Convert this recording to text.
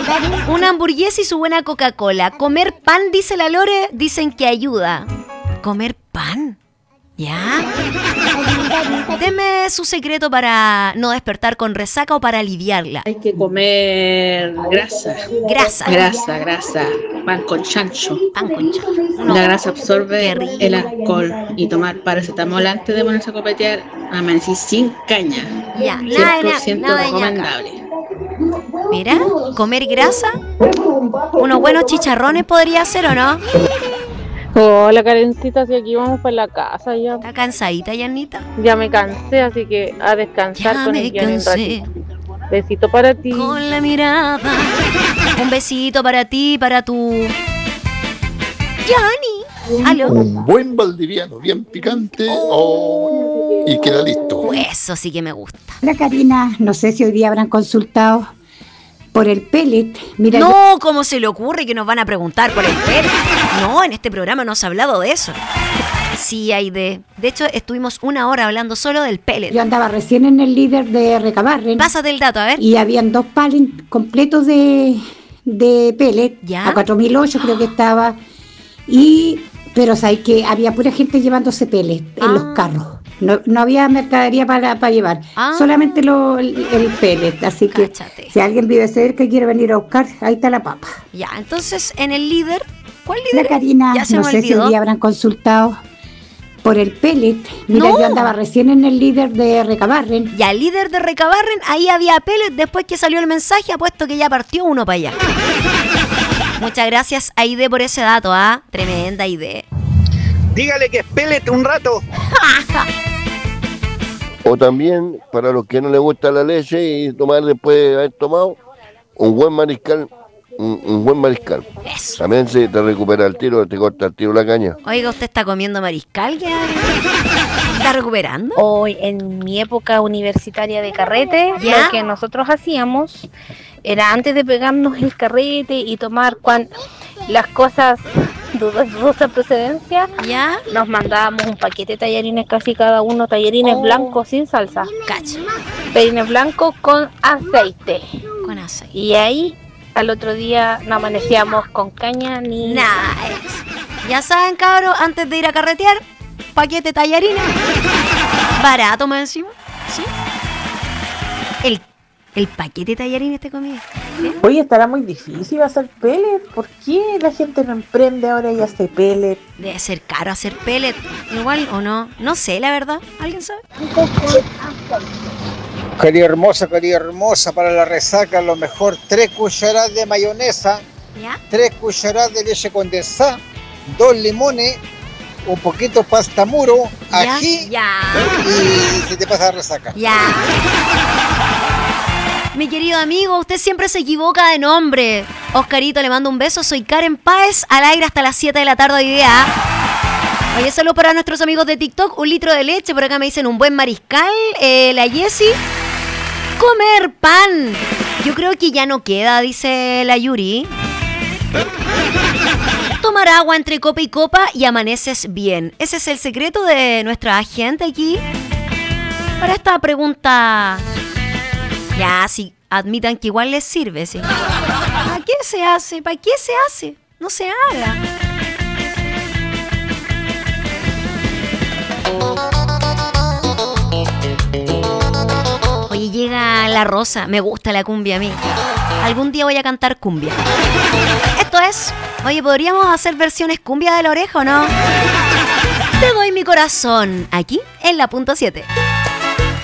Una hamburguesa y su buena Coca-Cola. Comer pan, dice la Lore, dicen que ayuda. ¿Comer pan? ¿Ya? Deme su secreto para no despertar con resaca o para aliviarla. Hay que comer grasa. Grasa. Pan con chancho. Pan con chancho. No. La grasa absorbe el alcohol. Y tomar paracetamol antes de ponerse a copetear, amanecí sin caña. Ya, 100% nada recomendable. Mira, comer grasa. Unos buenos chicharrones podría ser, ¿o no? Hola, Karencita, si aquí vamos para la casa ya. ¿Está cansadita, Yanita? Ya me cansé, así que a descansar Ya con me el guión un cansé. ratito. Besito para ti. Con la mirada. Un besito para ti, para tu... Yanni. ¿Aló? Un buen valdiviano, bien picante, y queda listo. Eso sí que me gusta. Hola, Karina, no sé si hoy día habrán consultado por el pellet. Mira, No, ¿cómo se le ocurre que nos van a preguntar por el pellet? No, en este programa no se ha hablado de eso. Sí, Aide. De hecho, estuvimos 1 hora hablando solo del pellet. yo andaba recién en el líder de Recabarren Pásate el dato, a ver. y habían 2 pallets completos de pellet. ¿Ya? A 4.008 creo que estaba. Pero sabes que había pura gente llevándose pellet en los carros. No había mercadería para llevar, solamente el pellet. Así que Cáchate. si alguien vive cerca y quiere venir a buscar, ahí está la papa. Ya, entonces en el líder... ¿Cuál Hola, líder? Karina, Ya se no me sé si olvidó. hoy día habrán consultado por el pellet. Mira, No. yo andaba recién en el líder de Recabarren. Ya, el líder de Recabarren, ahí había pellet. Después que salió el mensaje, apuesto que ya partió uno para allá. Muchas gracias, Aide, por ese dato, ¿ah? Tremenda idea. Dígale que espélete un rato. O también, para los que no les gusta la leche y tomar después de haber tomado, un buen mariscal. Un buen mariscal. Eso. También se te recupera el tiro, te corta el tiro la caña. Oiga, ¿usted está comiendo mariscal ya? ¿Está recuperando? Hoy, en mi época universitaria de carrete, ¿Ya? lo que nosotros hacíamos era antes de pegarnos el carrete y tomar las cosas de dudosa procedencia, ¿Ya? nos mandábamos un paquete de tallarines, casi cada uno, tallarines blancos sin salsa, Cacho. tallarines blancos con aceite. Con aceite. Y ahí, al otro día, no amanecíamos con caña ni... Nice. Ya saben, cabros, antes de ir a carretear, paquete tallarines. Barato más encima. ¿Sí? El paquete tallarines te comí. Oye, estará muy difícil hacer pellet. ¿Por qué la gente no emprende ahora y hace pellet? Debe ser caro hacer pellet. Igual o no. No sé, la verdad. ¿Alguien sabe? Querida hermosa, para la resaca, lo mejor 3 cucharadas de mayonesa, ¿Ya? 3 cucharadas de leche condensada, 2 limones, un poquito pasta muro, ¿Ya? ají Ya. y se te pasa la resaca. Ya. Mi querido amigo, usted siempre se equivoca de nombre. Oscarito, le mando un beso. Soy Karen Páez, al aire hasta las 7 de la tarde hoy día. Oye, solo para nuestros amigos de TikTok, 1 litro de leche. Por acá me dicen un buen mariscal. La Jessie. Comer pan. Yo creo que ya no queda, dice la Yuri. Tomar agua entre copa y copa y amaneces bien. Ese es el secreto de nuestra agente aquí. Para esta pregunta... Ya, sí, admitan que igual les sirve, sí. ¿Para qué se hace? ¿Para qué se hace? No se haga. Oye, llega la Rosa. Me gusta la cumbia a mí. Algún día voy a cantar cumbia. Esto es... Oye, ¿podríamos hacer versiones cumbia de la oreja o no? Te doy mi corazón. Aquí en la punto 7.